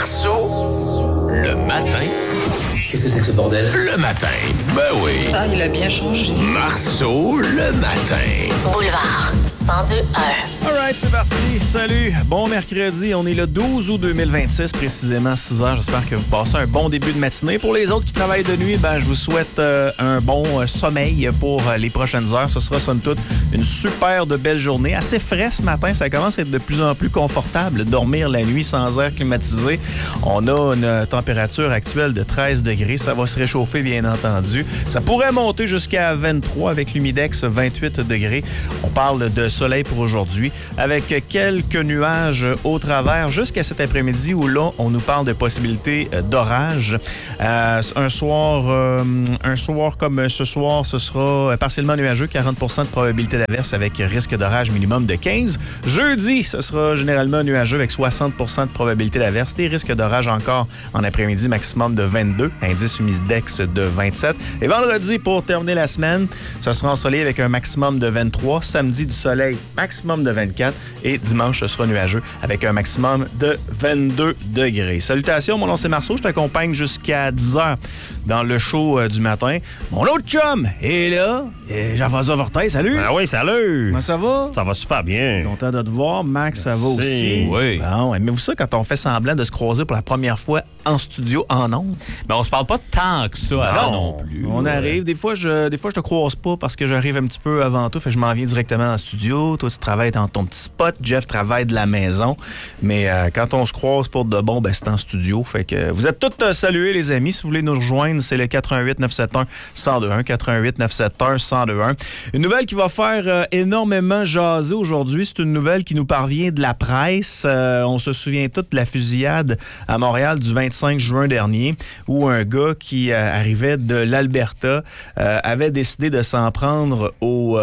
Marceau, le matin. Qu'est-ce que c'est que ce bordel? Le matin, ben oui. Ah, il a bien changé. Marceau, le matin. Boulevard 102.1. All right, c'est parti. Salut. Bon mercredi. On est le 12 août 2026, précisément 6 heures. J'espère que vous passez un bon début de matinée. Pour les autres qui travaillent de nuit, je vous souhaite un bon sommeil pour les prochaines heures. Ce sera, somme toute, une super de belle journée. Assez frais ce matin. Ça commence à être de plus en plus confortable. Dormir la nuit sans air climatisé. On a une température actuelle de 13 degrés. Ça va se réchauffer, bien entendu. Ça pourrait monter jusqu'à 23 avec l'humidex 28 degrés. On parle de soleil pour aujourd'hui avec quelques nuages au travers jusqu'à cet après-midi où là, on nous parle de possibilités d'orage. Un soir comme ce soir, ce sera partiellement nuageux, 40 % de probabilité d'averse avec risque d'orage minimum de 15. Jeudi, ce sera généralement nuageux avec 60 % de probabilité d'averse. Des risques d'orage encore en après-midi, maximum de 22. Indice humidex de 27. Et vendredi, pour terminer la semaine, ce sera ensoleillé avec un maximum de 23. Samedi, du soleil, maximum de 24. Et dimanche, ce sera nuageux avec un maximum de 22 degrés. Salutations, mon nom c'est Marceau. Je t'accompagne jusqu'à 10 h dans le show du matin. Mon autre chum est là. Jean-François Fortin, salut. Ah oui, salut. Comment ça va? Ça va super bien. Content de te voir. Max, ça va aussi? Oui. Bon, aimez-vous ça quand on fait semblant de se croiser pour la première fois en studio, en ondes? Ben, on se parle pas tant que ça avant non plus. On arrive. Des fois, je te croise pas parce que j'arrive un petit peu avant toi. Fait que je m'en viens directement en studio. Toi, tu travailles dans ton petit spot. Jeff travaille de la maison. Mais quand on se croise pour de bon, c'est en studio. Fait que vous êtes tous salués, les amis. Si vous voulez nous rejoindre, c'est le 88 971 1021. 88 971 1021. Une nouvelle qui va faire énormément jaser aujourd'hui. C'est une nouvelle qui nous parvient de la presse. On se souvient tous de la fusillade à Montréal du 25 juin dernier où un gars qui arrivait de l'Alberta avait décidé de s'en prendre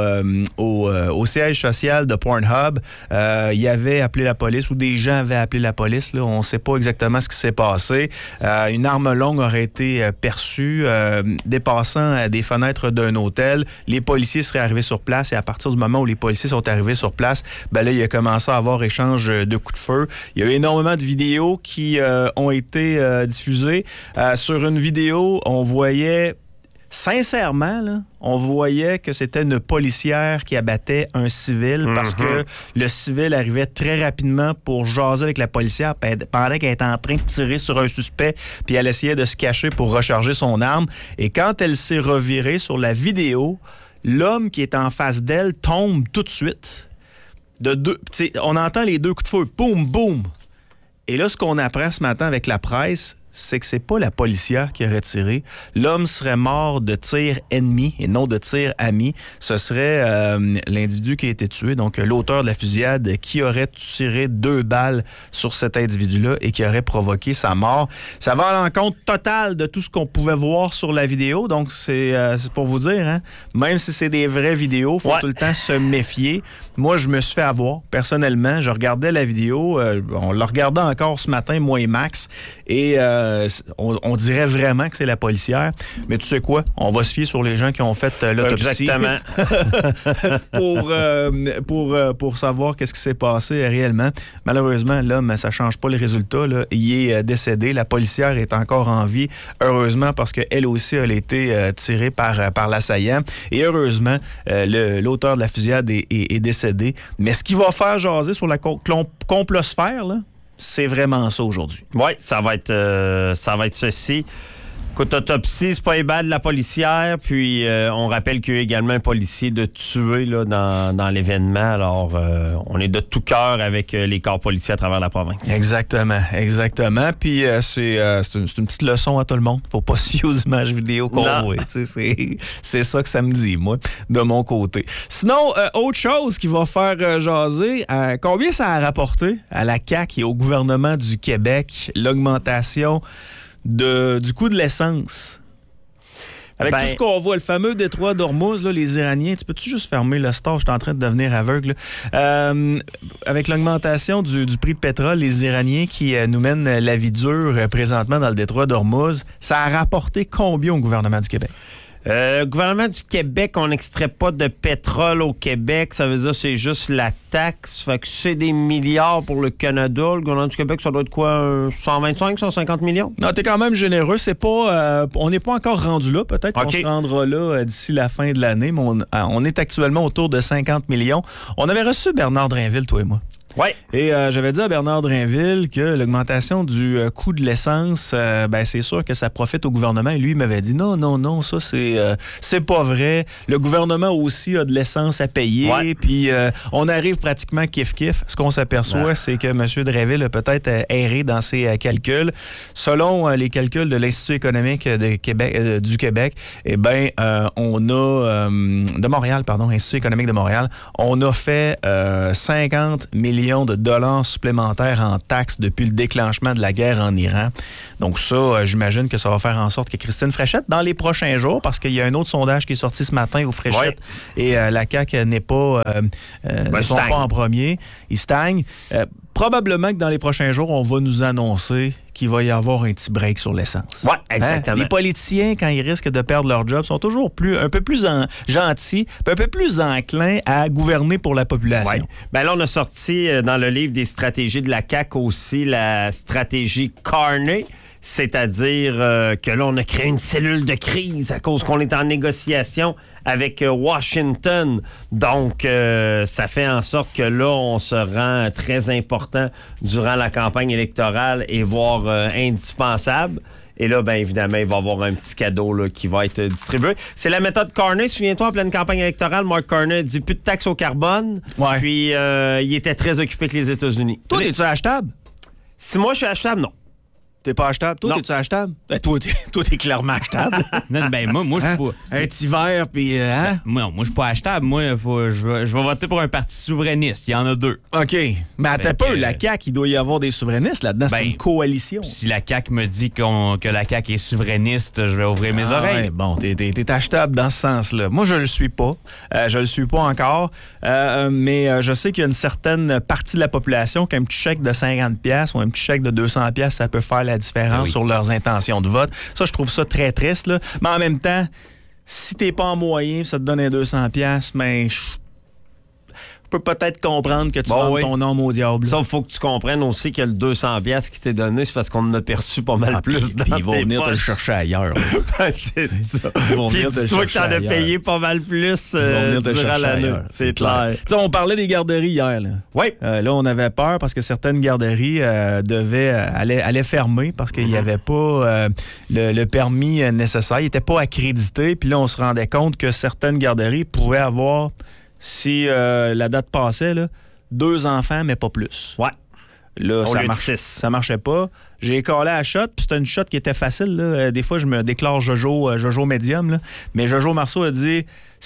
au siège social de Pornhub. Il avait appelé la police ou des gens avaient appelé la police. Là. On ne sait pas exactement ce qui s'est passé. Une arme longue aurait été perçue dépassant des fenêtres d'un hôtel. Les policiers seraient arrivés sur place et à partir du moment où les policiers sont arrivés sur place, là, il a commencé à avoir échange de coups de feu. Il y a eu énormément de vidéos qui ont été diffusées. Sur une vidéo, on voyait, sincèrement, là, on voyait que c'était une policière qui abattait un civil parce que le civil arrivait très rapidement pour jaser avec la policière pendant qu'elle était en train de tirer sur un suspect puis elle essayait de se cacher pour recharger son arme. Et quand elle s'est revirée sur la vidéo, l'homme qui est en face d'elle tombe tout de suite. On entend les deux coups de feu. Boum, boum. Et là, ce qu'on apprend ce matin avec la presse, c'est que c'est pas la policière qui aurait tiré. L'homme serait mort de tir ennemi et non de tir ami. Ce serait l'individu qui a été tué, donc l'auteur de la fusillade, qui aurait tiré 2 balles sur cet individu-là et qui aurait provoqué sa mort. Ça va à l'encontre totale de tout ce qu'on pouvait voir sur la vidéo, donc c'est pour vous dire, hein, même si c'est des vraies vidéos, il faut tout le temps se méfier. Moi, je me suis fait avoir, personnellement. Je regardais la vidéo, on la regardait encore ce matin, moi et Max, et on dirait vraiment que c'est la policière. Mais tu sais quoi? On va se fier sur les gens qui ont fait l'autopsie. Exactement. pour savoir qu'est-ce qui s'est passé réellement. Malheureusement, l'homme, ça change pas les résultats. Là. Il est décédé. La policière est encore en vie. Heureusement, parce qu'elle aussi, elle a été tirée par l'assaillant. Et heureusement, l'auteur de la fusillade est décédé. Mais ce qui va faire jaser sur la complosphère, là, c'est vraiment ça aujourd'hui. Oui, ça va être ceci. Écoute, autopsie, c'est pas les balles de la policière. Puis, on rappelle qu'il y a également un policier de tué là, dans l'événement. Alors, on est de tout cœur avec les corps policiers à travers la province. Exactement. Puis, c'est une petite leçon à tout le monde. Faut pas se fier aux images vidéo qu'on voit. C'est ça que ça me dit, moi, de mon côté. Sinon, autre chose qui va faire jaser, combien ça a rapporté à la CAQ et au gouvernement du Québec, l'augmentation du coût de l'essence? Avec tout ce qu'on voit, le fameux détroit d'Ormuz, là, les Iraniens, tu peux-tu juste fermer le store? Je suis en train de devenir aveugle. Avec l'augmentation du prix de pétrole, les Iraniens qui nous mènent la vie dure présentement dans le détroit d'Ormuz, ça a rapporté combien au gouvernement du Québec? Le gouvernement du Québec, on n'extrait pas de pétrole au Québec. Ça veut dire que c'est juste la taxe. Fait que c'est des milliards pour le Canada. Le gouvernement du Québec, ça doit être quoi? 125, 150 millions? Non, t'es quand même généreux. C'est pas, on n'est pas encore rendu là. Peut-être qu'on se rendra là d'ici la fin de l'année, mais on est actuellement autour de 50 millions. On avait reçu Bernard Drainville, toi et moi. Oui. Et j'avais dit à Bernard Drainville que l'augmentation du coût de l'essence, c'est sûr que ça profite au gouvernement. Et lui, il m'avait dit non, ça, c'est pas vrai. Le gouvernement aussi a de l'essence à payer. Ouais. Puis on arrive pratiquement kiff-kiff. Ce qu'on s'aperçoit, c'est que M. Drainville a peut-être erré dans ses calculs. Selon les calculs de l'Institut économique du Québec, on a de Montréal, Institut économique de Montréal, on a fait 50 millions de dollars supplémentaires en taxes depuis le déclenchement de la guerre en Iran. Donc ça, j'imagine que ça va faire en sorte que Christine Fréchette, dans les prochains jours, parce qu'il y a un autre sondage qui est sorti ce matin où Fréchette et la CAQ ne sont pas en premier, ils stagnent. Probablement que dans les prochains jours, on va nous annoncer qu'il va y avoir un petit break sur l'essence. Oui, exactement. Les politiciens, quand ils risquent de perdre leur job, sont toujours un peu plus gentils, un peu plus enclins à gouverner pour la population. Ouais. Là, on a sorti dans le livre des stratégies de la CAQ aussi la stratégie Carney. C'est-à-dire que là, on a créé une cellule de crise à cause qu'on est en négociation avec Washington. Donc, ça fait en sorte que là, on se rend très important durant la campagne électorale et voire indispensable. Et là, bien évidemment, il va y avoir un petit cadeau là, qui va être distribué. C'est la méthode Carney. Souviens-toi, en pleine campagne électorale, Mark Carney dit plus de taxes au carbone. Ouais. Puis, il était très occupé avec les États-Unis. Toi, es-tu achetable? Si moi, je suis achetable, non. T'es pas achetable? Toi, t'es-tu achetable? Toi, t'es clairement achetable. Non, moi, je suis pas... Un petit verre, puis... Moi, je suis pas achetable. Moi, je vais voter pour un parti souverainiste. Il y en a deux. OK. Mais attends peu, la CAQ, il doit y avoir des souverainistes là-dedans. C'est une coalition. Si la CAQ me dit que la CAQ est souverainiste, je vais ouvrir mes oreilles. Ouais, bon, t'es achetable dans ce sens-là. Moi, je le suis pas. Je le suis pas encore. Mais je sais qu'il y a une certaine partie de la population qu'un petit chèque de 50$ ou un petit chèque de 200$, ça peut faire la différence sur leurs intentions de vote. Ça, je trouve ça très triste, là. Mais en même temps, si t'es pas en moyen, ça te donne un 200$, mais je peux peut-être comprendre que tu donnes ton nom au diable. Sauf qu'il faut que tu comprennes aussi que le 200$ qui t'est donné, c'est parce qu'on en a perçu pas mal plus. Ils vont venir te le chercher ailleurs. C'est ça. Ils vont venir te le chercher toi que t'en as payé pas mal plus durant l'année. C'est clair. On parlait des garderies hier. Là. Oui. Là, on avait peur parce que certaines garderies allaient fermer parce qu'il n'y avait pas le permis nécessaire. Ils n'étaient pas accrédités. Puis là, on se rendait compte que certaines garderies pouvaient avoir... Si la date passait, 2 enfants, mais pas plus. Ouais. Là, ça marchait pas. J'ai collé à la shot, puis c'était une shot qui était facile. Là. Des fois, je me déclare Jojo médium. Là. Mais Jojo Marceau a dit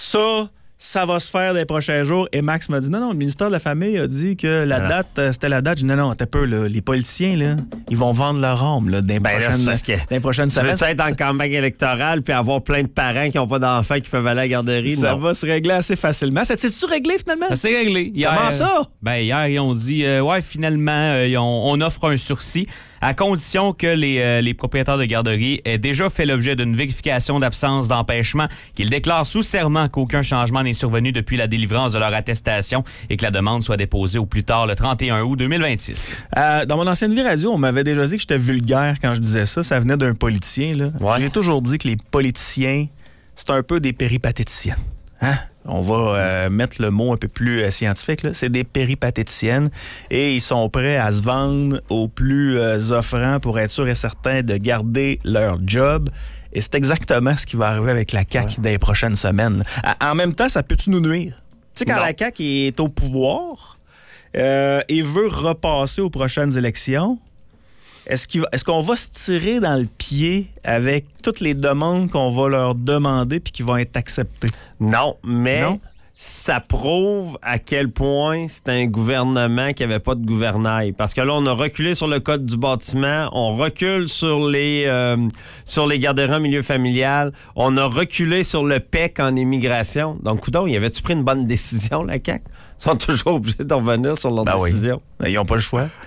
ça va se faire des prochains jours. Et Max m'a dit non, le ministère de la Famille a dit que la date, c'était la date. J'ai dit non, t'as peur, là. Les politiciens, là, ils vont vendre leur âme dans les prochaines semaines. Tu veux être en campagne électorale puis avoir plein de parents qui n'ont pas d'enfants qui peuvent aller à la garderie? Ça va se régler assez facilement. Ça s'est-tu réglé finalement? Ça s'est réglé. Comment ça? Hier, ils ont dit finalement, on offre un sursis à condition que les propriétaires de garderies aient déjà fait l'objet d'une vérification d'absence d'empêchement, qu'ils déclarent sous serment qu'aucun changement n'est survenu depuis la délivrance de leur attestation et que la demande soit déposée au plus tard le 31 août 2026. Dans mon ancienne vie radio, on m'avait déjà dit que j'étais vulgaire quand je disais ça. Ça venait d'un politicien. Là. Ouais. J'ai toujours dit que les politiciens, c'est un peu des péripatéticiens. Hein? On va mettre le mot un peu plus scientifique. Là. C'est des péripatéticiennes et ils sont prêts à se vendre aux plus offrants pour être sûr et certain de garder leur job. Et c'est exactement ce qui va arriver avec la CAQ dans les prochaines semaines. En même temps, ça peut-tu nous nuire? Tu sais, quand la CAQ est au pouvoir et veut repasser aux prochaines élections, est-ce qu'on va se tirer dans le pied avec toutes les demandes qu'on va leur demander puis qui vont être acceptées? Non, mais ça prouve à quel point c'est un gouvernement qui n'avait pas de gouvernail. Parce que là, on a reculé sur le code du bâtiment, on recule sur les garderies en milieu familial, on a reculé sur le PEC en immigration. Donc, coudonc, y avait-tu pris une bonne décision, la CAQ? Ils sont toujours obligés de revenir sur leur décision. Oui. Ils n'ont pas le choix.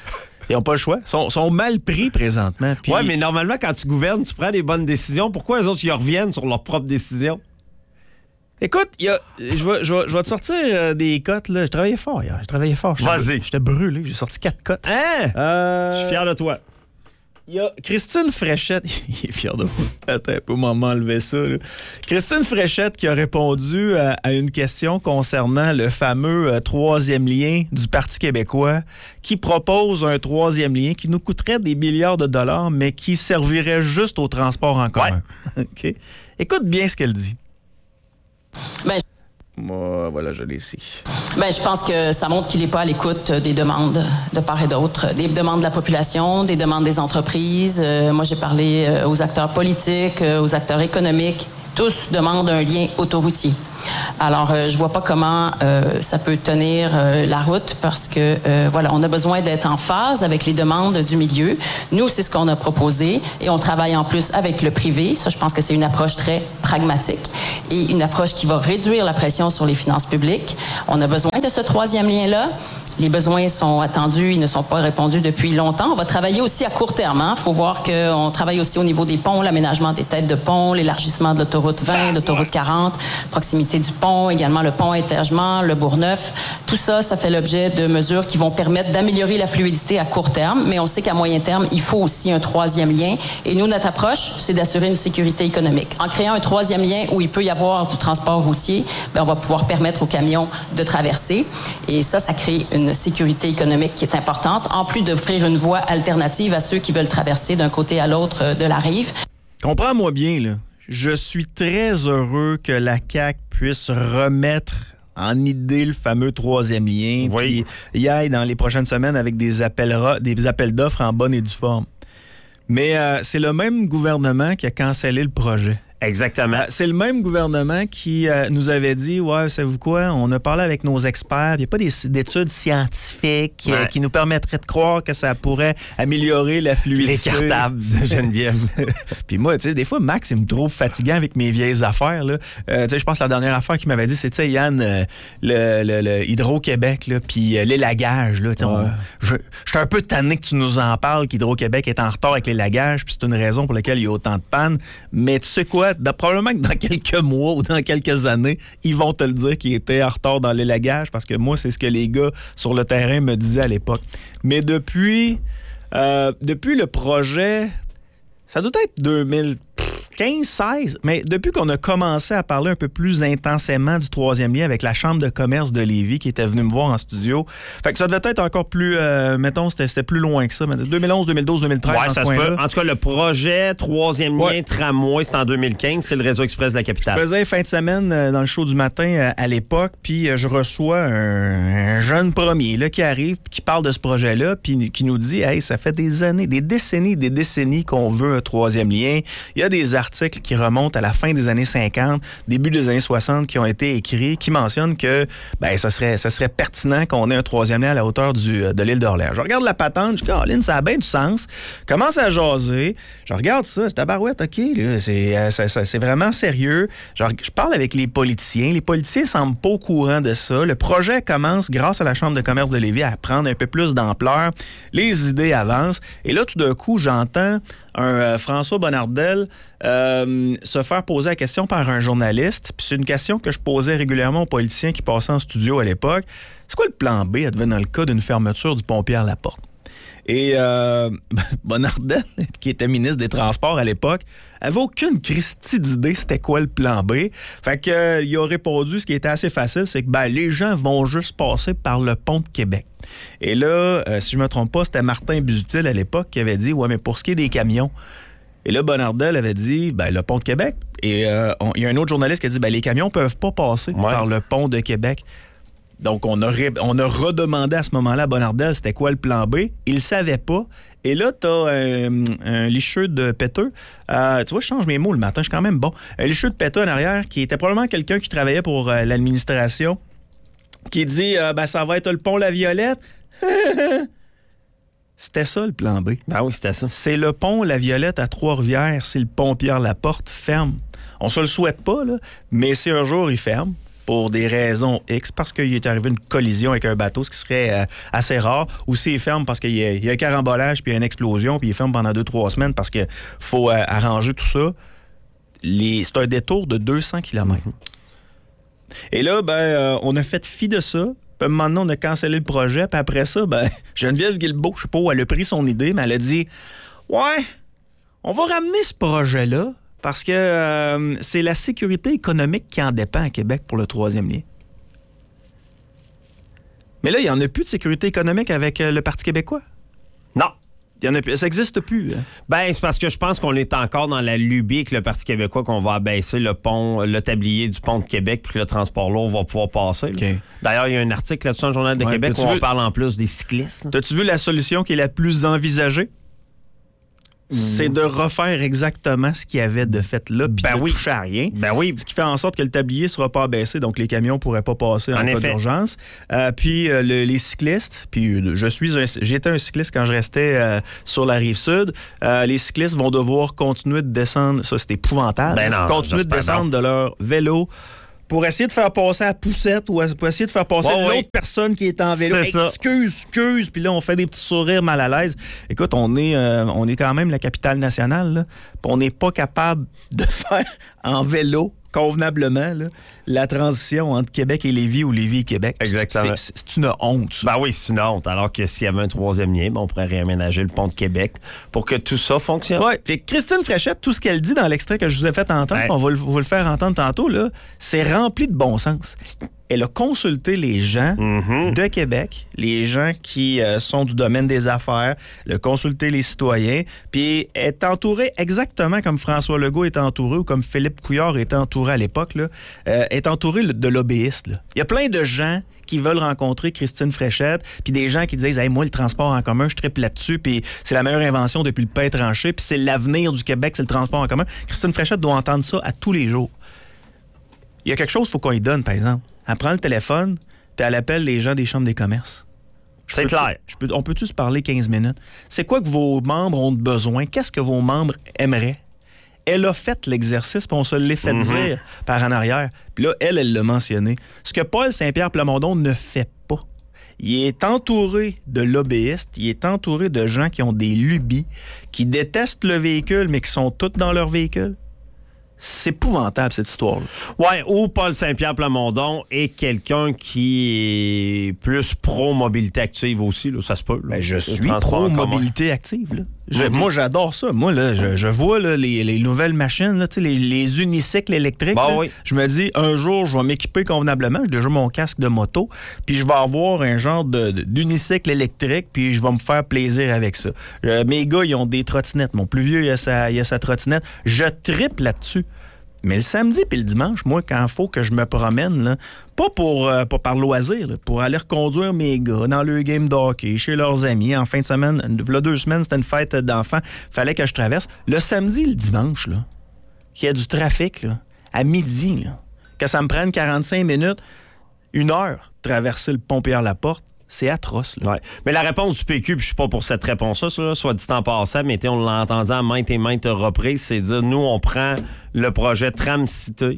Ils n'ont pas le choix. Ils sont mal pris présentement. Puis... Oui, mais normalement, quand tu gouvernes, tu prends des bonnes décisions. Pourquoi eux autres, ils reviennent sur leurs propres décisions? Écoute, je vais te sortir des cotes. Là. Je travaillais fort hier. Vas-y. J'étais brûlé. J'ai sorti 4 cotes. Hein? Je suis fier de toi. Il y a Christine Fréchette. Il est fier de moi. Attends, pour m'enlever ça. Là. Christine Fréchette qui a répondu à une question concernant le fameux troisième lien du Parti québécois qui propose un troisième lien qui nous coûterait des milliards de dollars, mais qui servirait juste au transport en commun. Ouais. Okay. Écoute bien ce qu'elle dit. Moi, voilà, je l'ai ici. Je pense que ça montre qu'il n'est pas à l'écoute des demandes de part et d'autre, des demandes de la population, des demandes des entreprises. Moi, j'ai parlé aux acteurs politiques, aux acteurs économiques. Tous demandent un lien autoroutier. Alors, je vois pas comment ça peut tenir la route parce que, on a besoin d'être en phase avec les demandes du milieu. Nous, c'est ce qu'on a proposé et on travaille en plus avec le privé. Ça, je pense que c'est une approche très pragmatique et une approche qui va réduire la pression sur les finances publiques. On a besoin de ce troisième lien-là. Les besoins sont attendus, ils ne sont pas répondus depuis longtemps. On va travailler aussi à court terme. Il faut voir qu'on travaille aussi au niveau des ponts, l'aménagement des têtes de pont, l'élargissement de l'autoroute 20, de l'autoroute 40, proximité du pont, également le pont Intergement, le Bourgneuf. Tout ça, ça fait l'objet de mesures qui vont permettre d'améliorer la fluidité à court terme. Mais on sait qu'à moyen terme, il faut aussi un troisième lien. Et nous, notre approche, c'est d'assurer une sécurité économique. En créant un troisième lien où il peut y avoir du transport routier, on va pouvoir permettre aux camions de traverser. Et ça crée une sécurité économique qui est importante, en plus d'offrir une voie alternative à ceux qui veulent traverser d'un côté à l'autre de la rive. Comprends-moi bien, là. Je suis très heureux que la CAQ puisse remettre en idée le fameux troisième lien, puis y aille dans les prochaines semaines avec des appels d'offres en bonne et due forme. Mais c'est le même gouvernement qui a cancellé le projet. Exactement. C'est le même gouvernement qui nous avait dit, ouais, savez-vous quoi, on a parlé avec nos experts, il n'y a pas d'études scientifiques qui nous permettraient de croire que ça pourrait améliorer la fluidité. Les cartables de Geneviève. Puis moi, tu sais, des fois, Max, il me trouve fatigant avec mes vieilles affaires. Tu sais, je pense que la dernière affaire qu'il m'avait dit, c'est, tu sais, Yann, le Hydro-Québec, puis l'élagage. Je suis un peu tanné que tu nous en parles, qu'Hydro-Québec est en retard avec l'élagage, puis c'est une raison pour laquelle il y a autant de pannes. Mais tu sais quoi? Probablement que dans quelques mois ou dans quelques années, ils vont te le dire qu'ils étaient en retard dans l'élagage parce que moi, c'est ce que les gars sur le terrain me disaient à l'époque. Mais depuis le projet, ça doit être 2015-16, mais depuis qu'on a commencé à parler un peu plus intensément du troisième lien avec la Chambre de commerce de Lévis qui était venue me voir en studio, fait que ça devait être encore plus, mettons, c'était plus loin que ça, 2011, 2012, 2013. Ouais, ça se peut. En tout cas, le projet troisième lien tramway, c'est en 2015, c'est le réseau express de la capitale. Je faisais fin de semaine dans le show du matin à l'époque, puis je reçois un jeune premier là, qui arrive, qui parle de ce projet-là, puis qui nous dit, hey, ça fait des années, des décennies qu'on veut un troisième lien. Il y a des articles qui remontent à la fin des années 50, début des années 60 qui ont été écrits, qui mentionnent que ça serait pertinent qu'on ait un troisième lien à la hauteur de l'île d'Orléans. Je regarde la patente, je dis, Caroline, ça a bien du sens. Commence à jaser. Je regarde ça, c'est tabarouette, OK, là, c'est vraiment sérieux. Je parle avec les politiciens. Les politiciens semblent pas au courant de ça. Le projet commence, grâce à la Chambre de commerce de Lévis, à prendre un peu plus d'ampleur. Les idées avancent. Et là, tout d'un coup, j'entends un François Bonnardel se faire poser la question par un journaliste. Puis c'est une question que je posais régulièrement aux politiciens qui passaient en studio à l'époque. C'est quoi le plan B dans le cas d'une fermeture du pont Pierre-Laporte? Et Bonnardel, qui était ministre des Transports à l'époque, avait aucune christie d'idée c'était quoi le plan B. Fait que il a répondu ce qui était assez facile, c'est que les gens vont juste passer par le pont de Québec. Et là, si je me trompe pas, c'était Martin Busutil à l'époque qui avait dit, ouais, mais pour ce qui est des camions. Et là, Bonnardel avait dit, le pont de Québec. Et il y a un autre journaliste qui a dit, les camions peuvent pas passer par le pont de Québec. Donc, on a redemandé à ce moment-là à Bonnardel c'était quoi le plan B. Il ne savait pas. Et là, tu as un licheux de péteux. Tu vois, je change mes mots le matin, je suis quand même bon. Un licheux de péteux en arrière qui était probablement quelqu'un qui travaillait pour l'administration, qui dit ça va être le pont La Violette. C'était ça le plan B. Ben oui, c'était ça. C'est le pont La Violette à Trois-Rivières si le pont Pierre-Laporte ferme. On se le souhaite pas, là, mais si un jour il ferme, pour des raisons X, parce qu'il est arrivé une collision avec un bateau, ce qui serait assez rare, ou s'il ferme parce qu'il y a un carambolage, puis il y a une explosion, puis il ferme pendant 2-3 semaines parce qu'il faut arranger tout ça, c'est un détour de 200 km. Et là, on a fait fi de ça. Puis maintenant, on a cancellé le projet. Puis après ça, Geneviève Guilbeault, je sais pas où elle a pris son idée, mais elle a dit « Ouais, on va ramener ce projet-là parce que c'est la sécurité économique qui en dépend à Québec pour le troisième lien. » Mais là, il n'y en a plus de sécurité économique avec le Parti québécois. Non. Il y en a plus. Ça n'existe plus. C'est parce que je pense qu'on est encore dans la lubie avec le Parti québécois qu'on va abaisser le tablier du pont de Québec puis que le transport lourd va pouvoir passer. Okay. D'ailleurs, il y a un article là-dessus dans le Journal de Québec où on parle en plus des cyclistes. T'as-tu vu la solution qui est la plus envisagée? C'est de refaire exactement ce qu'il y avait de fait là, puis de toucher à rien. Ce qui fait en sorte que le tablier ne sera pas abaissé, donc les camions ne pourraient pas passer en cas d'urgence. Puis les cyclistes, puis j'étais un cycliste quand je restais sur la Rive-Sud, les cyclistes vont devoir continuer de descendre, ça c'est épouvantable, continuer de descendre de leur vélo pour essayer de faire passer à poussette ou pour essayer de faire passer l'autre personne qui est en vélo. Excuse. Puis là, on fait des petits sourires mal à l'aise. Écoute, on est quand même la capitale nationale, là, puis on n'est pas capable de faire en vélo convenablement là, la transition entre Québec et Lévis ou Lévis et Québec. Exactement. C'est une honte. Oui, c'est une honte. Alors que s'il y avait un troisième lien, on pourrait réaménager le pont de Québec pour que tout ça fonctionne. Oui. Puis Christine Fréchette, tout ce qu'elle dit dans l'extrait que je vous ai fait entendre, on va vous le faire entendre tantôt, là, c'est rempli de bon sens. Elle a consulté les gens de Québec, les gens qui sont du domaine des affaires, elle a consulté les citoyens, puis elle est entourée exactement comme François Legault est entouré ou comme Philippe Couillard était entouré à l'époque, là, est entouré de lobbyistes. Là. Il y a plein de gens qui veulent rencontrer Christine Fréchette, puis des gens qui disent « Hey, moi, le transport en commun, je triple là-dessus, puis c'est la meilleure invention depuis le pain tranché, puis c'est l'avenir du Québec, c'est le transport en commun. » Christine Fréchette doit entendre ça à tous les jours. Il y a quelque chose qu'il faut qu'on lui donne, par exemple. Elle prend le téléphone, puis elle appelle les gens des chambres des commerces. C'est clair. On peut-tu se parler 15 minutes? C'est quoi que vos membres ont besoin? Qu'est-ce que vos membres aimeraient? Elle a fait l'exercice, puis on se l'est fait dire par en arrière. Puis là, elle l'a mentionné. Ce que Paul Saint-Pierre Plamondon ne fait pas. Il est entouré de lobbyistes, il est entouré de gens qui ont des lubies, qui détestent le véhicule, mais qui sont tous dans leur véhicule. C'est épouvantable, cette histoire-là. Ouais, ou Paul Saint-Pierre Plamondon est quelqu'un qui est plus pro-mobilité active aussi, là, ça se peut. Là. Je suis pro-mobilité active. Là. Moi, j'adore ça. Moi, là, je vois là, les nouvelles machines, là, les unicycles électriques. Là, je me dis, un jour, je vais m'équiper convenablement. J'ai déjà mon casque de moto, puis je vais avoir un genre d'unicycle électrique, puis je vais me faire plaisir avec ça. Mes gars, ils ont des trottinettes. Mon plus vieux, il a sa trottinette. Je trippe là-dessus. Mais le samedi puis le dimanche, moi, quand il faut que je me promène, là, pas par loisir, là, pour aller reconduire mes gars dans le game de hockey, chez leurs amis, en fin de semaine, il y a 2 semaines, c'était une fête d'enfants, fallait que je traverse. Le samedi et le dimanche, là, qu'il y a du trafic, là, à midi, là, que ça me prenne 45 minutes, 1 heure, traverser le pont Pierre-Laporte, c'est atroce. Là. Ouais. Mais la réponse du PQ, puis je suis pas pour cette réponse-là, soit dit en passant, mais on l'a entendu à maintes et maintes reprises, c'est dire, nous, on prend le projet Tram-Cité,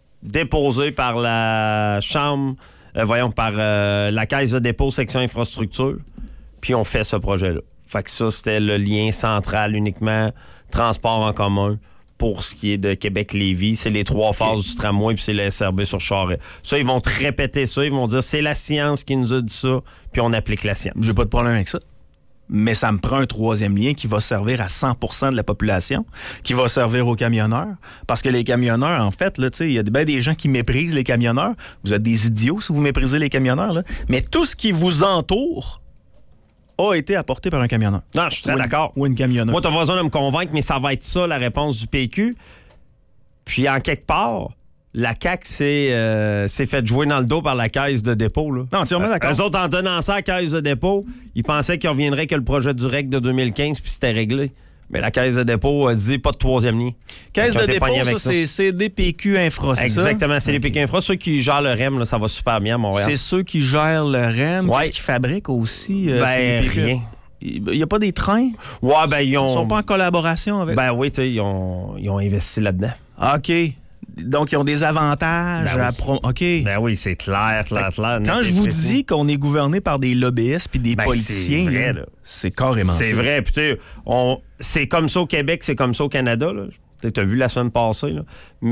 déposé par la Chambre, par la Caisse de dépôt, section infrastructure, puis on fait ce projet-là. Fait que ça, c'était le lien central uniquement, transport en commun, pour ce qui est de Québec-Lévis. C'est les 3 phases du tramway, puis c'est le SRB sur Charest. Ça, ils vont te répéter ça. Ils vont dire, c'est la science qui nous a dit ça, puis on applique la science. J'ai pas de problème avec ça. Mais ça me prend un troisième lien qui va servir à 100% de la population, qui va servir aux camionneurs. Parce que les camionneurs, en fait, il y a bien des gens qui méprisent les camionneurs. Vous êtes des idiots si vous méprisez les camionneurs. Là. Mais tout ce qui vous entoure a été apporté par un camionneur. Non, je suis très d'accord. Ou une camionneuse. Moi, t'as pas besoin de me convaincre, mais ça va être ça, la réponse du PQ. Puis, en quelque part, la CAQ s'est fait jouer dans le dos par la Caisse de dépôt. Là. Non, entièrement d'accord. Eux autres, en donnant ça à la Caisse de dépôt, ils pensaient qu'il reviendrait que le projet du REC de 2015, puis c'était réglé. Mais la Caisse de dépôt a dit pas de troisième lien. Caisse de dépôt, ça, c'est CDPQ Infra, c'est exactement, ça? CDPQ Infra. Ceux qui gèrent le REM, là, ça va super bien à Montréal. C'est ceux qui gèrent le REM. Ouais. Qu'est-ce qu'ils fabriquent aussi? Rien. Il n'y a pas des trains? Ouais, ils sont pas en collaboration avec? Oui, tu sais, ils ont investi là-dedans. OK. Donc, ils ont des avantages Ben à oui. OK. Ben oui, c'est clair. Quand net je et vous précis. dis qu'on est gouverné par des lobbyistes puis des Ben, politiciens, c'est vrai, là, là. c'est carrément C'est ça. vrai. Puis, tu sais, c'est comme ça au Québec, c'est comme ça au Canada. Tu as vu la semaine passée, là,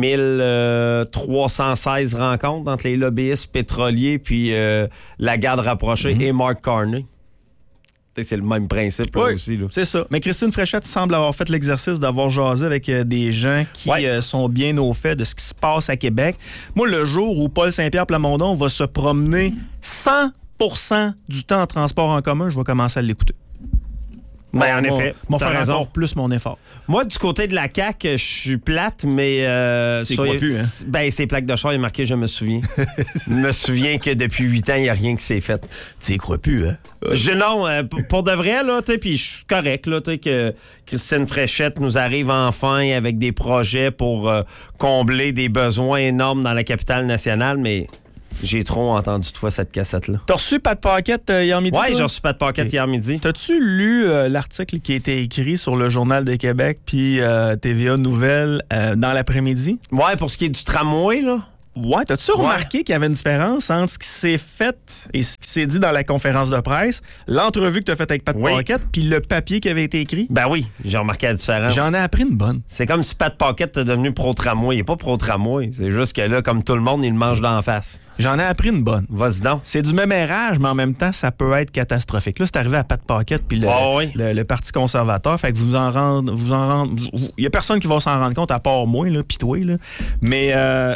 1316 rencontres entre les lobbyistes pétroliers puis la garde rapprochée et Mark Carney. Tu sais, c'est le même principe là, Oui, aussi. Là. c'est ça. Mais Christine Fréchette semble avoir fait l'exercice d'avoir jasé avec des gens qui sont bien au fait de ce qui se passe à Québec. Moi, le jour où Paul Saint-Pierre Plamondon va se promener 100% du temps en transport en commun, je vais commencer à l'écouter. Ben, en effet, Moi, t'as faire raison. encore plus mon effort. Moi, du côté de la CAQ, je suis plate, mais... T'y crois plus, hein? Ben, ces plaques de char, il est marqué « Je me souviens ». Je me souviens que depuis 8 ans, il n'y a rien qui s'est fait. Tu y crois plus, hein? Non, pour de vrai, là, tu sais, puis je suis correct, là, tu sais, que Christine Fréchette nous arrive enfin avec des projets pour combler des besoins énormes dans la capitale nationale, mais j'ai trop entendu de fois cette cassette-là. T'as reçu Pat Paquette hier midi? Ouais, toi? j'ai reçu Pat Paquette hier midi. T'as-tu lu l'article qui a été écrit sur le Journal de Québec puis TVA Nouvelles dans l'après-midi? Ouais, pour ce qui est du tramway, là. Ouais, t'as-tu remarqué qu'il y avait une différence entre ce qui s'est fait et ce qui s'est dit dans la conférence de presse, l'entrevue que t'as faite avec Pat Paquette, puis le papier qui avait été écrit? Ben oui, j'ai remarqué la différence. J'en ai appris une bonne. C'est comme si Pat Paquette était devenu pro-tramway. Il est pas pro-tramway. C'est juste que là, comme tout le monde, il le mange d'en face. J'en ai appris une bonne. Vas-y donc. C'est du même érage, mais en même temps, ça peut être catastrophique. Là, c'est arrivé à Pat Paquette puis le Parti conservateur. Fait que vous en rendez. Il y a personne qui va s'en rendre compte à part moi, là, pis toi, là. Mais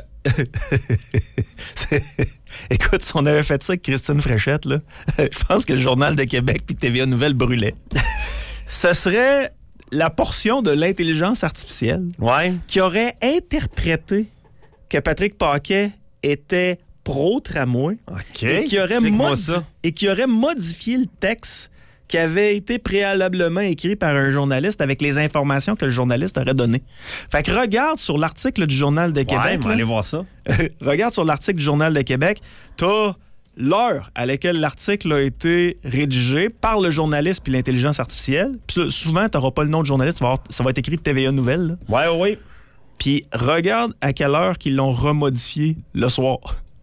écoute, si on avait fait ça avec Christine Fréchette, là, je pense que le Journal de Québec puis TVA Nouvelles brûlait. Ce serait la portion de l'intelligence artificielle qui aurait interprété que Patrick Paquet était pro-tramway et qui aurait modifié le texte qui avait été préalablement écrit par un journaliste avec les informations que le journaliste aurait données. Fait que regarde sur l'article du Journal de Québec. Ouais, allez voir ça. Regarde sur l'article du Journal de Québec. T'as l'heure à laquelle l'article a été rédigé par le journaliste puis l'intelligence artificielle. Puis souvent, t'auras pas le nom du journaliste, ça va être écrit TVA Nouvelles. Là. Oui. Puis regarde à quelle heure qu'ils l'ont remodifié le soir.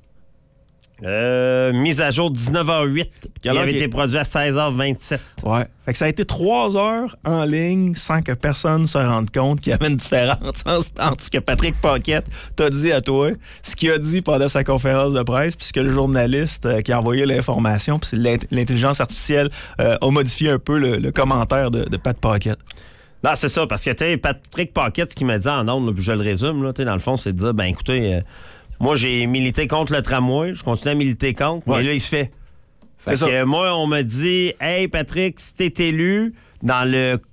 Mise à jour 19h08. Il avait été produit à 16h27. Ouais. Fait que ça a été 3 heures en ligne sans que personne se rende compte qu'il y avait une différence entre ce que Patrick Paquette t'a dit à toi, ce qu'il a dit pendant sa conférence de presse, puis ce que le journaliste qui a envoyé l'information, puis l'intelligence artificielle a modifié un peu le commentaire de Pat Paquette. Non, c'est ça, parce que tu sais, Patrick Paquette, ce qu'il m'a dit en ondes, là, puis je le résume, là, dans le fond, c'est de dire, ben écoutez, moi j'ai milité contre le tramway, je continue à militer contre, mais là il se fait. Fait que moi, on m'a dit, hey Patrick, si t'es élu dans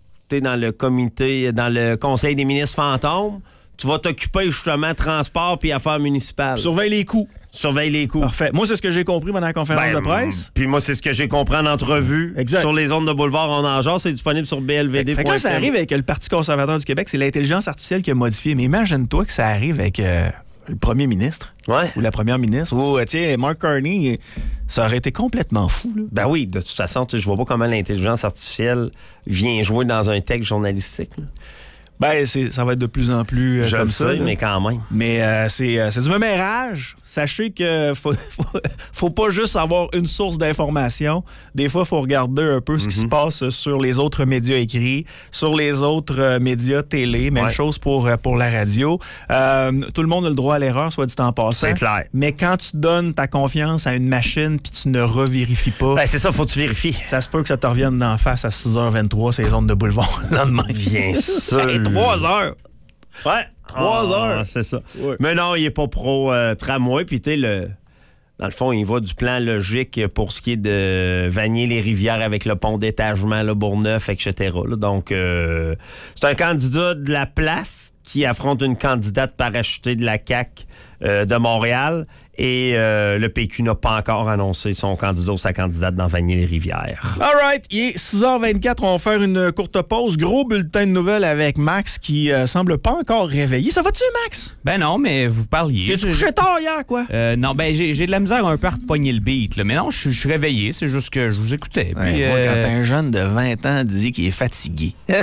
le comité, dans le conseil des ministres fantômes, tu vas t'occuper justement transport puis affaires municipales. Surveille les coûts. Surveille les coûts. Parfait. Moi, c'est ce que j'ai compris pendant la conférence de presse. Puis moi, c'est ce que j'ai compris en entrevue. Exact. Sur les ondes de boulevard en Angers, c'est disponible sur blvd.com. Fait que là, ça arrive avec le Parti conservateur du Québec, c'est l'intelligence artificielle qui a modifié. Mais imagine-toi que ça arrive avec le premier ministre. Ouais. Ou la première ministre. Ou, tiens, Mark Carney. Ça aurait été complètement fou, là. Ben oui, de toute façon, je vois pas comment l'intelligence artificielle vient jouer dans un texte journalistique. Là. Ben, ça va être de plus en plus je comme sais, ça. mais quand même. Mais c'est du même érage. Sachez que faut pas juste avoir une source d'information. Des fois, il faut regarder un peu ce qui se passe sur les autres médias écrits, sur les autres médias télé. Même chose pour la radio. Tout le monde a le droit à l'erreur, soit dit en passant. C'est clair. Mais quand tu donnes ta confiance à une machine puis tu ne revérifies pas... Ben, c'est ça, faut que tu vérifies. Ça se peut que ça te revienne d'en face à 6h23 sur les ondes de boulevard le lendemain. Bien sûr. Et 3 heures. Ouais. 3 heures. C'est ça. Ouais. Mais non, il est pas pro-tramway. Puis, tu sais, dans le fond, il va du plan logique pour ce qui est de Vanier-les-Rivières avec le pont d'étagement, le Bourgneuf, etc. Là. Donc, c'est un candidat de la place qui affronte une candidate parachutée de la CAQ de Montréal. Et le PQ n'a pas encore annoncé son candidat ou sa candidate dans Vanier-les-Rivières. All right, il est 6h24. On va faire une courte pause. Gros bulletin de nouvelles avec Max qui semble pas encore réveillé. Ça va-tu, Max? Ben non, mais vous parliez. T'es-tu couché tard hier, quoi? Non, ben j'ai de la misère un peu à repogner le beat. Là. Mais non, je suis réveillé. C'est juste que je vous écoutais. Puis, Moi, quand un jeune de 20 ans dit qu'il est fatigué...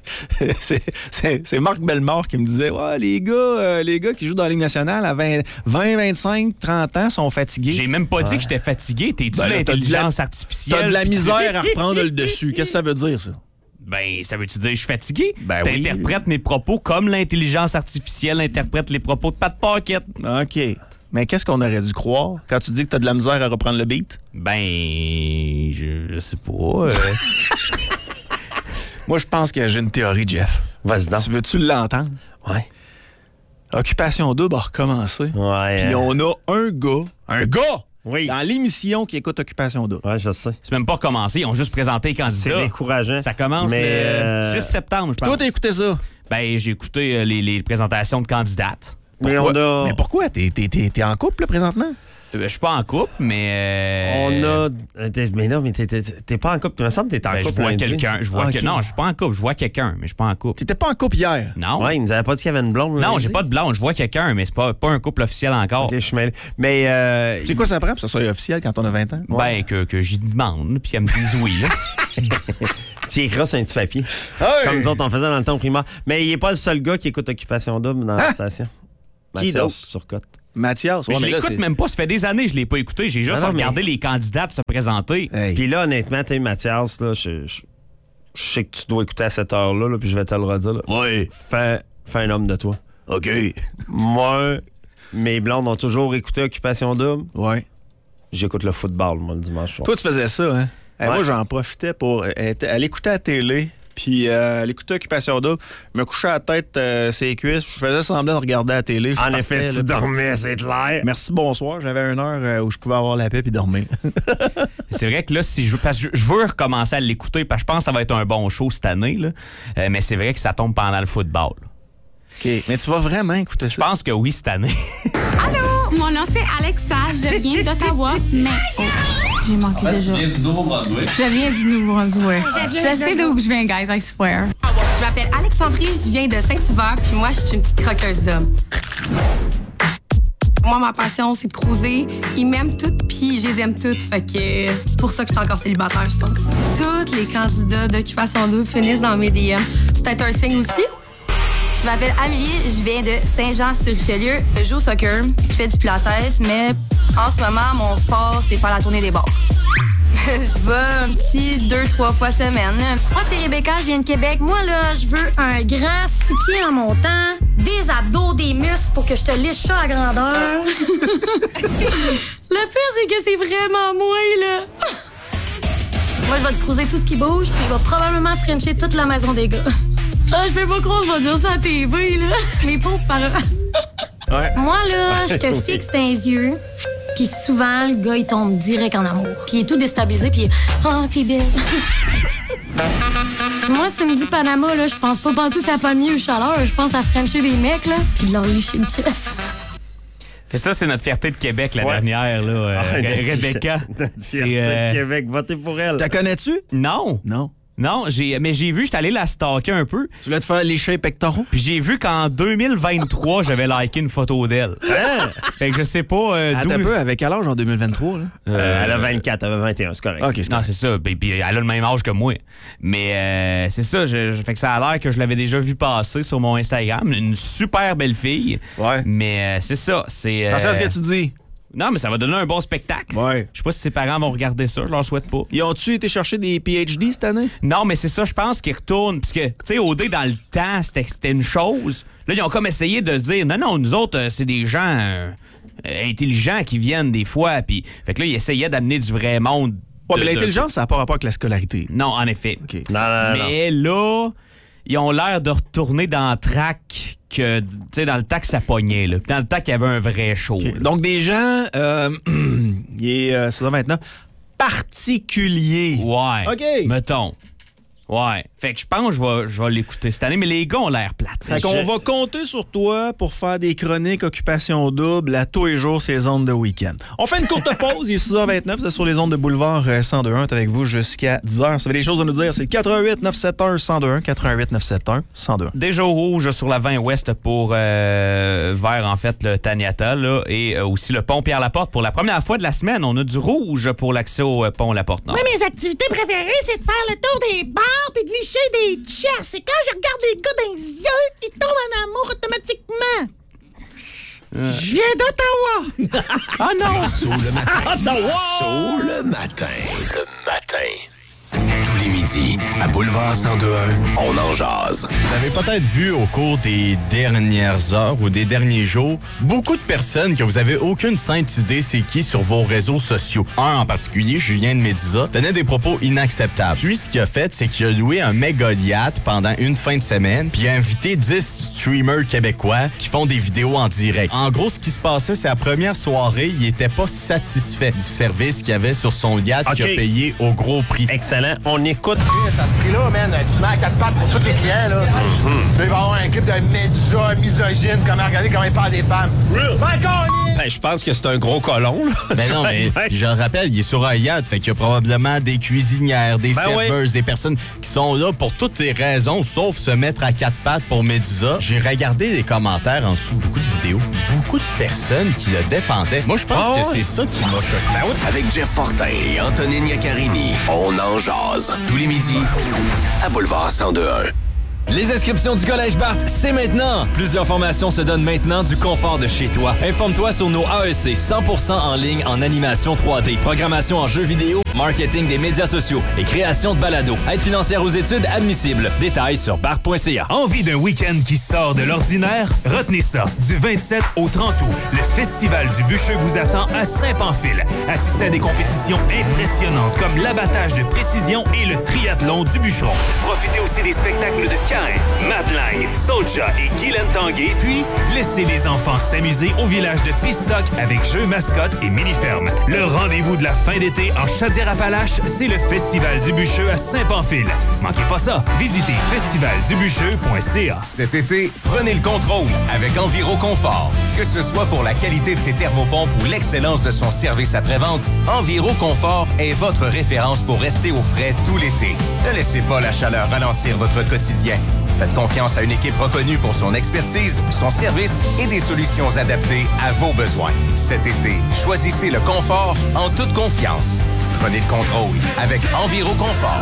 C'est Marc Bellemare qui me disait ouais, les gars qui jouent dans la Ligue nationale à 20, 25, 30 ans sont fatigués. J'ai même pas dit que j'étais fatigué. T'es-tu Ben là, l'intelligence artificielle? T'as de la misère à reprendre le dessus. Qu'est-ce que ça veut dire, ça? Ben, ça veut-tu dire que je suis fatigué? Ben oui. T'interprètes mes propos comme l'intelligence artificielle interprète les propos de Pat Pocket. OK. Mais qu'est-ce qu'on aurait dû croire quand tu dis que t'as de la misère à reprendre le beat? Ben, je sais pas. Moi, je pense que j'ai une théorie, Jeff. Vas-y donc. Tu veux-tu l'entendre? Ouais. Occupation Double a recommencé. Ouais. Puis on a un gars Oui. dans l'émission qui écoute Occupation Double. Ouais, je sais. C'est même pas recommencé. Ils ont juste présenté les candidats. C'est décourageant. Ça commence Mais, le 6 septembre, je pense. Toi, t'as écouté ça? Ben, j'ai écouté les présentations de candidates. Mais on a... Mais pourquoi? T'es en couple, là, présentement? Je suis pas en couple, mais... On a... Mais non, mais t'es pas en couple. Il me semble que t'es en Ben, je couple. vois lundi. quelqu'un. Ok. Non, je suis pas en couple. Je vois quelqu'un, mais je suis pas en couple. T'étais pas en couple hier. Non. Ouais, il nous avait pas dit qu'il y avait une blonde. Non, lundi. j'ai pas de blonde. Je vois quelqu'un, mais c'est pas un couple officiel encore. Ok, je suis mêlé. Mais... C'est quoi ça prend pour que ça soit officiel quand on a 20 ans? Ben, que j'y demande, puis qu'elle me dise oui. Là. Tu écras sur un petit papier. Comme nous autres, on faisait dans le temps primaire. Mais il est pas le seul gars qui écoute Occupation Double dans la station. Qui Mathias d'autre? Surcotte. Mathias. Mais ouais, je mais là, l'écoute c'est- même pas. Ça fait des années que je l'ai pas écouté. J'ai juste Non, mais- regardé les candidats se présenter. Hey. Puis là, honnêtement, tu sais, Mathias, là, je sais que tu dois écouter à cette heure-là, là, puis je vais te le redire. Là. Ouais. Fais un homme de toi. OK. Moi, mes blondes ont toujours écouté Occupation Double. Ouais. J'écoute le football, moi, le dimanche soir. Toi, tu faisais ça, hein? Hey, Ouais. Moi, j'en profitais pour aller écouter à la télé, puis aller écouter Occupation Double, me coucher à la tête ses cuisses, je faisais semblant de regarder à la télé. En effet, tu dormais, c'est clair. Merci, bonsoir. J'avais une heure où je pouvais avoir la paix puis dormir. C'est vrai que là, si parce que je veux recommencer à l'écouter, parce que je pense que ça va être un bon show cette année. Là. Mais c'est vrai que ça tombe pendant le football. OK. Mais tu vas vraiment écouter Je ça? pense que oui, cette année. Allô, mon nom c'est Alexa, je viens d'Ottawa, mais j'ai manqué déjà. Tu viens du Nouveau-Brunswick. Je viens du Nouveau-Brunswick. Je sais d'où je viens, guys, I swear. Je m'appelle Alexandrie, je viens de Saint-Hubert, puis moi, je suis une petite croqueuse d'homme. Moi, ma passion, c'est de cruiser. Ils m'aiment toutes, puis je les aime toutes. Fait que c'est pour ça que je suis encore célibataire, je pense. Tous les candidats d'Occupation Double finissent dans mes DM. C'est peut-être un signe aussi. Je m'appelle Amélie, je viens de Saint-Jean-sur-Richelieu. Je joue au soccer, je fais du pilates, mais en ce moment, mon sport, c'est faire la tournée des bars. Je vais un petit 2-3 fois semaine. Moi, c'est Rebecca, je viens de Québec. Moi, là, je veux un grand 6 pieds en montant, des abdos, des muscles pour que je te liche ça à grandeur. Le pire, c'est que c'est vraiment moi, là. Moi, je vais te cruiser tout ce qui bouge, puis je vais probablement frencher toute la maison des gars. Ah, je fais pas croire que je vais dire ça à TV, là. Mes pauvres parents. Ouais. Moi, là, je te fixe dans les yeux. Puis souvent, le gars, il tombe direct en amour. Puis il est tout déstabilisé, puis il est « Ah, t'es belle! » Moi, tu me dis Panama, là, je pense pas pantoute à palmier ou chaleur. Je pense à frencher des mecs, là, puis leur licher le chest. Fait ça, c'est notre fierté de Québec, la Ouais. dernière, là. Rebecca. C'est C'est, Québec, votez pour elle. T'as connais-tu? Non. Non. Non, mais j'ai vu, j'étais allé la stalker un peu, Tu voulais te faire lécher les pectoraux? puis j'ai vu qu'en 2023, j'avais liké une photo d'elle. Hein? Fait que je sais pas Attends d'où... un peu, avec quel âge en 2023? Là? Elle a 24, elle a 21, c'est correct. OK, c'est Non, c'est ça. Puis elle a le même âge que moi. Mais c'est ça. Fait que ça a l'air que je l'avais déjà vu passer sur mon Instagram. Une super belle fille. Ouais. Mais c'est ça. C'est. Attention à ce que tu dis. Non, mais ça va donner un bon spectacle. Ouais. Je sais pas si ses parents vont regarder ça. Je leur souhaite pas. Ils ont-tu été chercher des PhD cette année? Non, mais c'est ça, je pense qu'ils retournent. Puisque, tu sais, OD, dans le temps, c'était une chose. Là, ils ont comme essayé de se dire, non, nous autres, c'est des gens intelligents qui viennent des fois. Puis, fait que là, ils essayaient d'amener du vrai monde. Ouais, mais l'intelligence, ça n'a pas rapport avec la scolarité. Non, en effet. OK. Non. Mais là, ils ont l'air de retourner dans le track que, tu sais, dans le temps que ça pognait, là. Dans le temps qu'il y avait un vrai show. OK. Donc, des gens, il est, c'est ça maintenant, particuliers. Ouais. OK. Mettons. Ouais. Fait que je pense que je vais l'écouter cette année, mais les gars ont l'air plates. Fait qu'on va compter sur toi pour faire des chroniques Occupation Double à tous les jours, ces zones de week-end. On fait une courte pause, il est 6h29, vous êtes sur les ondes de Boulevard 1021, est avec vous jusqu'à 10h. Ça fait des choses à nous dire, c'est 88 971 1021, 88 971 1021. Déjà au rouge sur la 20 ouest pour vers, en fait, le Taniata, là, et aussi le pont Pierre-Laporte. Pour la première fois de la semaine, on a du rouge pour l'accès au pont Laporte-Nord. Moi, mes activités préférées, c'est de faire le tour des bars puis de licher des chairs. Et quand je regarde les gars dans les yeux, ils tombent en amour automatiquement. Je viens d'Ottawa. Ah non. Marceau le matin. Ottawa. Marceau le matin. Le matin. Tous les midis, à Boulevard 102.1, on en jase. Vous avez peut-être vu au cours des dernières heures ou des derniers jours, beaucoup de personnes que vous avez aucune sainte idée c'est qui sur vos réseaux sociaux. Un en particulier, Julien de Médisa, tenait des propos inacceptables. Puis, ce qu'il a fait, c'est qu'il a loué un méga yacht pendant une fin de semaine, puis il a invité 10 streamers québécois qui font des vidéos en direct. En gros, ce qui se passait, c'est la première soirée, il était pas satisfait du service qu'il y avait sur son yacht qu'il a payé au gros prix. Excellent. On écoute. À ce prix-là, man, tu te mets à 4 pattes pour tous les clients, là. Là, il va y avoir un clip de Médusa, misogyne, regardez comment il parle des femmes. Ben, je pense que c'est un gros colon, là. Mais non, mais je le rappelle, il est sur un yacht, fait qu'il y a probablement des cuisinières, des serveuses, des personnes qui sont là pour toutes les raisons, sauf se mettre à 4 pattes pour Médusa. J'ai regardé les commentaires en dessous de beaucoup de vidéos. Beaucoup de personnes qui le défendaient. Moi, je pense que c'est ça qui m'a choqué. Avec Jeff Fortin et Antonine Iaccarini, on en jase. Tous les midis, à Boulevard 102.1. Les inscriptions du Collège Barthes, c'est maintenant! Plusieurs formations se donnent maintenant du confort de chez toi. Informe-toi sur nos AEC 100% en ligne en animation 3D, programmation en jeux vidéo, marketing des médias sociaux et création de balados. Aide financière aux études admissible. Détails sur barthes.ca. Envie d'un week-end qui sort de l'ordinaire? Retenez ça. Du 27 au 30 août, le Festival du Bûcheux vous attend à Saint-Pamphile. Assistez à des compétitions impressionnantes comme l'abattage de précision et le triathlon du bûcheron. Profitez aussi des spectacles de Madeleine, Soulja et Guylaine Tanguay, puis laissez les enfants s'amuser au village de Pistock avec jeux, mascottes et mini-fermes. Le rendez-vous de la fin d'été en Chaudière-Appalaches, c'est le Festival du Bûcheux à Saint-Pamphile. Manquez pas ça, visitez festivaldubûcheux.ca. Cet été, prenez le contrôle avec Enviroconfort. Que ce soit pour la qualité de ses thermopompes ou l'excellence de son service après-vente, Enviroconfort est votre référence pour rester au frais tout l'été. Ne laissez pas la chaleur ralentir votre quotidien. Faites confiance à une équipe reconnue pour son expertise, son service et des solutions adaptées à vos besoins. Cet été, choisissez le confort en toute confiance. Prenez le contrôle avec Enviroconfort.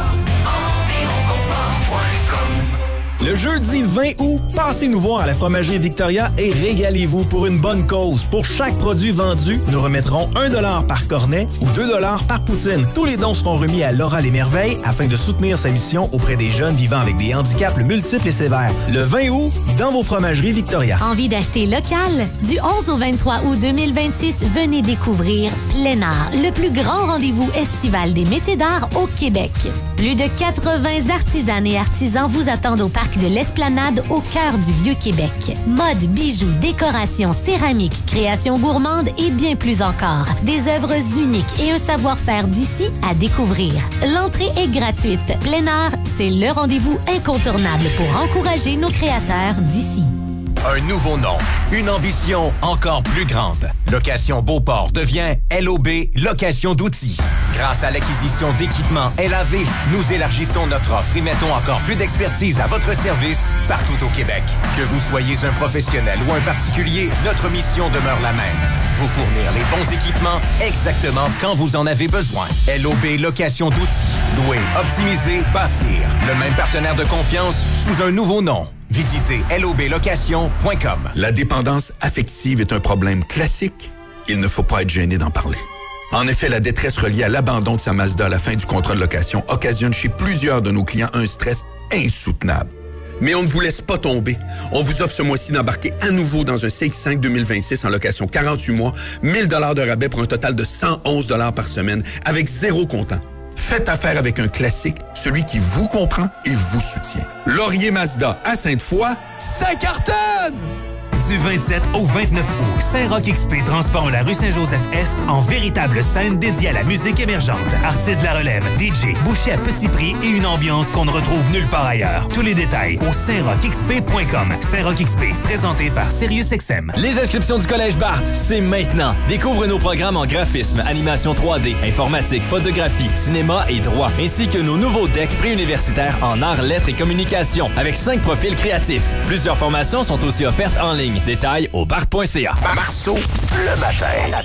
Le jeudi 20 août, passez nous voir à la Fromagerie Victoria et régalez-vous pour une bonne cause. Pour chaque produit vendu, nous remettrons 1$ par cornet ou 2$ par poutine. Tous les dons seront remis à Laura Les Merveilles afin de soutenir sa mission auprès des jeunes vivant avec des handicaps multiples et sévères. Le 20 août, dans vos Fromageries Victoria. Envie d'acheter local? Du 11 au 23 août 2026, venez découvrir Plein Art, le plus grand rendez-vous estival des métiers d'art au Québec. Plus de 80 artisanes et artisans vous attendent au parc de l'Esplanade au cœur du Vieux-Québec. Mode, bijoux, décoration, céramique, création gourmande et bien plus encore. Des œuvres uniques et un savoir-faire d'ici à découvrir. L'entrée est gratuite. Plein Art, c'est le rendez-vous incontournable pour encourager nos créateurs d'ici. Un nouveau nom, une ambition encore plus grande. Location Beauport devient LOB Location d'outils. Grâce à l'acquisition d'équipements LAV, nous élargissons notre offre et mettons encore plus d'expertise à votre service partout au Québec. Que vous soyez un professionnel ou un particulier, notre mission demeure la même. Vous fournir les bons équipements exactement quand vous en avez besoin. LOB Location d'outils. Louer, optimiser, bâtir. Le même partenaire de confiance sous un nouveau nom. Visitez loblocation.com. La dépendance affective est un problème classique. Il ne faut pas être gêné d'en parler. En effet, la détresse reliée à l'abandon de sa Mazda à la fin du contrat de location occasionne chez plusieurs de nos clients un stress insoutenable. Mais on ne vous laisse pas tomber. On vous offre ce mois-ci d'embarquer à nouveau dans un CX-5 2026 en location 48 mois, 1000 $ de rabais pour un total de 111 $ par semaine, avec 0 comptant. Faites affaire avec un classique, celui qui vous comprend et vous soutient. Laurier Mazda à Sainte-Foy, ça cartonne! Du 27 au 29 août, Saint-Roch XP transforme la rue Saint-Joseph-Est en véritable scène dédiée à la musique émergente. Artistes de la relève, DJ, bouchées à petit prix et une ambiance qu'on ne retrouve nulle part ailleurs. Tous les détails au saintrochxp.com. Saint-Roch XP, présenté par SiriusXM. Les inscriptions du Collège Barthes, c'est maintenant. Découvre nos programmes en graphisme, animation 3D, informatique, photographie, cinéma et droit, ainsi que nos nouveaux decks préuniversitaires en arts, lettres et communication, avec 5 profils créatifs. Plusieurs formations sont aussi offertes en ligne. Détails au barthes.ca. Marceau, le matin.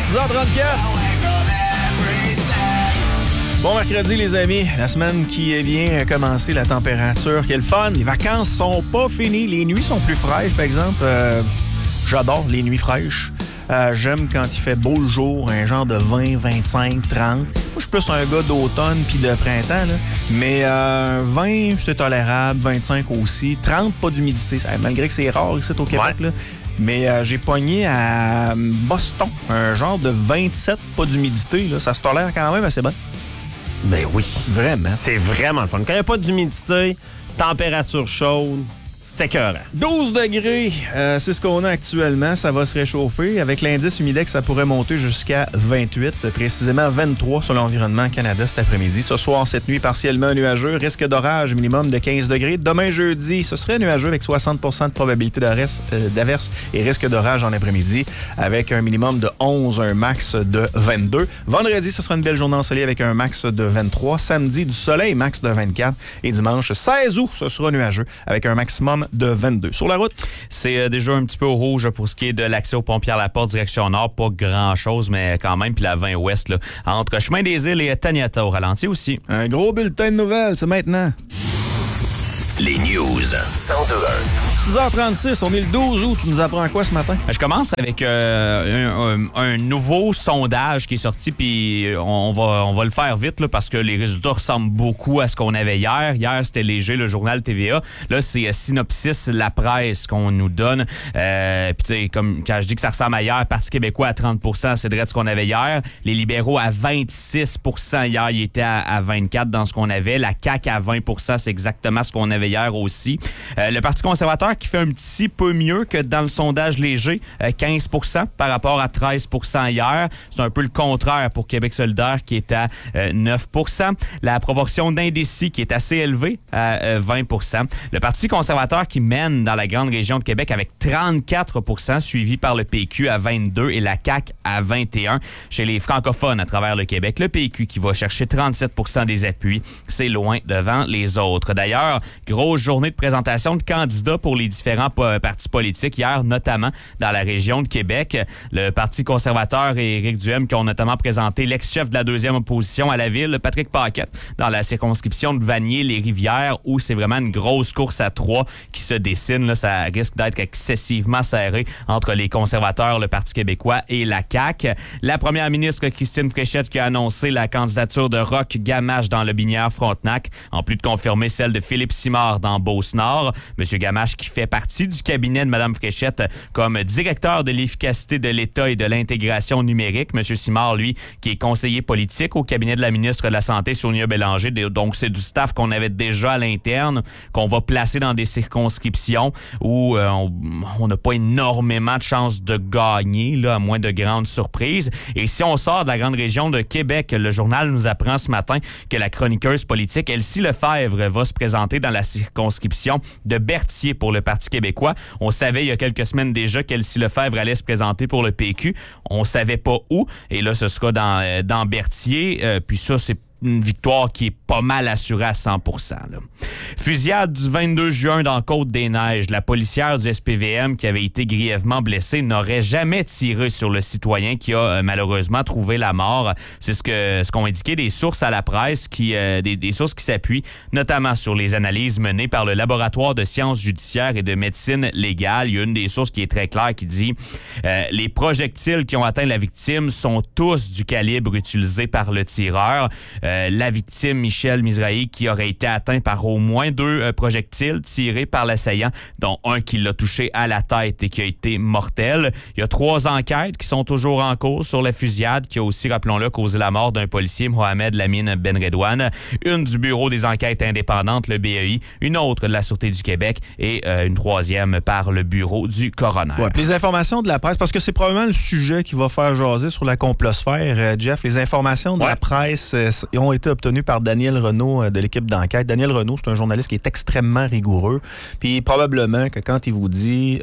6h34. Bon mercredi, les amis. La semaine qui est bien commencée, la température qui est le fun. Les vacances sont pas finies. Les nuits sont plus fraîches, par exemple. J'adore les nuits fraîches. J'aime quand il fait beau le jour, un genre de 20, 25, 30. Moi, je suis plus un gars d'automne puis de printemps, là. Mais 20, c'est tolérable. 25 aussi. 30, pas d'humidité. Malgré que c'est rare ici au Québec, là. Mais j'ai pogné à Boston, un genre de 27, pas d'humidité. Là. Ça se tolère quand même assez bien. Ben oui. Vraiment. C'est vraiment le fun. Quand il n'y a pas d'humidité, température chaude, c'est écœurant. 12 degrés, c'est ce qu'on a actuellement. Ça va se réchauffer. Avec l'indice humidex, ça pourrait monter jusqu'à 28, précisément 23 sur l'Environnement Canada cet après-midi. Ce soir, cette nuit, partiellement nuageux. Risque d'orage minimum de 15 degrés. Demain, jeudi, ce serait nuageux avec 60 de probabilité d'averse et risque d'orage en après-midi avec un minimum de 11, un max de 22. Vendredi, ce sera une belle journée ensoleillée avec un max de 23. Samedi, du soleil, max de 24. Et dimanche, 16 août, ce sera nuageux avec un maximum de 22. Sur la route? C'est déjà un petit peu au rouge pour ce qui est de l'accès au pont Pierre-Laporte, direction nord. Pas grand-chose, mais quand même. Puis la 20 ouest, là, entre Chemin des Îles et Taniata au ralenti aussi. Un gros bulletin de nouvelles, c'est maintenant. Les news. 102.1. 6h36, on est le 12 août. Tu nous apprends quoi ce matin? Je commence avec un nouveau sondage qui est sorti, puis on va le faire vite là, parce que les résultats ressemblent beaucoup à ce qu'on avait hier. Hier, c'était Léger, le journal TVA. Là, c'est Synopsis, la presse qu'on nous donne. Puis tu sais, comme quand je dis que ça ressemble à hier, Parti québécois à 30 %, c'est direct ce qu'on avait hier. Les libéraux à 26 % hier, ils étaient à 24 dans ce qu'on avait. La CAQ à 20 %, c'est exactement ce qu'on avait hier aussi. Le Parti conservateur qui fait un petit peu mieux que dans le sondage Léger, 15 % par rapport à 13 % hier. C'est un peu le contraire pour Québec solidaire qui est à 9 %. La proportion d'indécis qui est assez élevée à 20 %. Le Parti conservateur qui mène dans la grande région de Québec avec 34 %, suivi par le PQ à 22 et la CAQ à 21. Chez les francophones à travers le Québec, le PQ qui va chercher 37 % des appuis, c'est loin devant les autres. D'ailleurs, grosse journée de présentation de candidats pour les différents partis politiques hier, notamment dans la région de Québec. Le Parti conservateur et Éric Duhem qui ont notamment présenté l'ex-chef de la deuxième opposition à la ville, Patrick Paquette, dans la circonscription de Vanier-les-Rivières, où c'est vraiment une grosse course à trois qui se dessine. Là, ça risque d'être excessivement serré entre les conservateurs, le Parti québécois et la CAQ. La première ministre Christine Fréchette qui a annoncé la candidature de Roch Gamache dans le Binière-Frontenac, en plus de confirmer celle de Philippe Simard dans Beauce-Nord. Monsieur Gamache qui fait partie du cabinet de Mme Fréchette comme directeur de l'efficacité de l'État et de l'intégration numérique. M. Simard, lui, qui est conseiller politique au cabinet de la ministre de la Santé, Sonia Bélanger. Donc, c'est du staff qu'on avait déjà à l'interne, qu'on va placer dans des circonscriptions où on n'a pas énormément de chances de gagner, là, à moins de grandes surprises. Et si on sort de la grande région de Québec, le journal nous apprend ce matin que la chroniqueuse politique Elsie Lefebvre va se présenter dans la circonscription de Berthier pour le Parti québécois. On savait il y a quelques semaines déjà qu'Elsie Lefebvre allait se présenter pour le PQ. On savait pas où. Et là, ce sera dans Berthier. Puis ça, c'est une victoire qui est pas mal assurée à 100 %. Là. Fusillade du 22 juin dans Côte-des-Neiges. La policière du SPVM qui avait été grièvement blessée n'aurait jamais tiré sur le citoyen qui a malheureusement trouvé la mort. C'est ce qu'ont indiqué des sources à la presse, des sources qui s'appuient notamment sur les analyses menées par le laboratoire de sciences judiciaires et de médecine légale. Il y a une des sources qui est très claire qui dit les projectiles qui ont atteint la victime sont tous du calibre utilisé par le tireur. La victime, Michel Mizrahi, qui aurait été atteint par au moins 2 projectiles tirés par l'assaillant, dont un qui l'a touché à la tête et qui a été mortel. Il y a 3 enquêtes qui sont toujours en cours sur la fusillade qui a aussi, rappelons-le, causé la mort d'un policier, Mohamed Lamine Benredouane. Une du Bureau des enquêtes indépendantes, le BEI, une autre de la Sûreté du Québec et une 3e par le Bureau du coroner. Ouais, les informations de la presse, parce que c'est probablement le sujet qui va faire jaser sur la complosphère, Jeff. Les informations de la presse ont été obtenues par Daniel Renaud de l'équipe d'enquête. Daniel Renaud, c'est un journaliste qui est extrêmement rigoureux. Puis probablement que quand il vous dit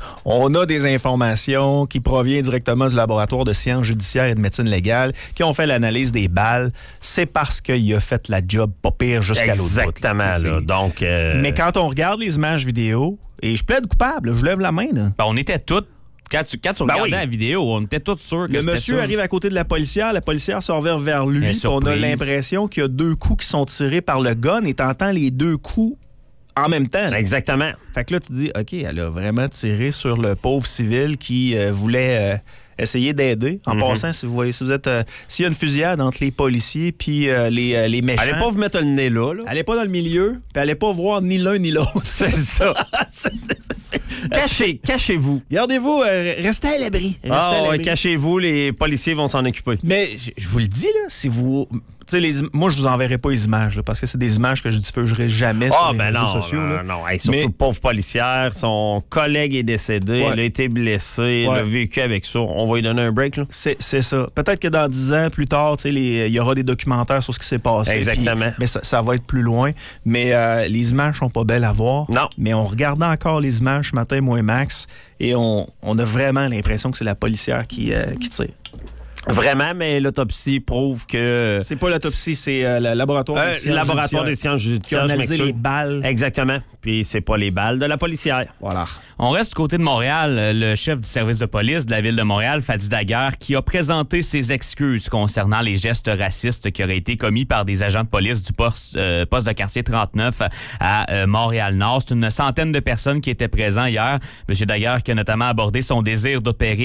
on a des informations qui proviennent directement du laboratoire de sciences judiciaires et de médecine légale qui ont fait l'analyse des balles, c'est parce qu'il a fait la job pas pire jusqu'à l'autre bout. Exactement. Là. Donc, mais quand on regarde les images vidéo, et je plaide coupable, je lève la main. Là. Ben, on était tous Quand tu regardais la vidéo, on était tous sûrs que le c'était monsieur ça. arrive à côté de la policière se revient vers lui, puis on a l'impression qu'il y a 2 coups qui sont tirés par le gun et t'entends les 2 coups en même temps. Exactement. Fait que là, tu dis, OK, elle a vraiment tiré sur le pauvre civil qui voulait essayer d'aider. En passant, si vous êtes... s'il y a une fusillade entre les policiers puis les méchants... Allez pas vous mettre le nez là. Allez pas dans le milieu, puis allez pas voir ni l'un ni l'autre. C'est ça. Cachez-vous. Gardez-vous, restez à l'abri. Cachez-vous, les policiers vont s'en occuper. Mais je vous le dis, là, si vous... moi, je vous enverrai pas les images, là, parce que c'est des images que je diffuserai jamais sur les réseaux sociaux. Non. Hey, surtout pauvre policière, son collègue est décédé, elle a été blessée, elle a vécu avec ça. On va lui donner un break. Là. C'est ça. Peut-être que dans 10 ans, plus tard, il y aura des documentaires sur ce qui s'est passé. Exactement. Mais ça va être plus loin. Mais les images sont pas belles à voir. Non. Mais on regardait encore les images ce matin, moi et Max, et on a vraiment l'impression que c'est la policière qui tire. Vraiment, mais l'autopsie prouve que... C'est pas l'autopsie, c'est le laboratoire des sciences judiciaires. Qui a analysé les balles. Exactement. Puis c'est pas les balles de la policière. Voilà. On reste du côté de Montréal. Le chef du service de police de la ville de Montréal, Fadi Daguerre, qui a présenté ses excuses concernant les gestes racistes qui auraient été commis par des agents de police du poste de quartier 39 à Montréal-Nord. C'est une centaine de personnes qui étaient présentes hier. M. Daguerre qui a notamment abordé son désir d'opérer